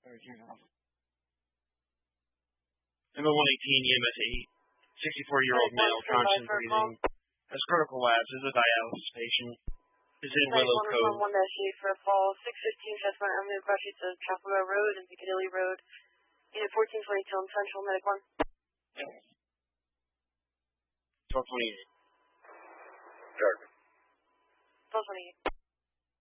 MO 118 EMS 8, 64-year-old male, conscious breathing, has critical labs, is a dialysis patient, is in Willow Cove. 1-8 for a fall, 615 Chestnut Avenue, across streets of Chapel Road and Piccadilly Road. Unit 1422 on Central, Medic 1. 1228. Dark. 1228.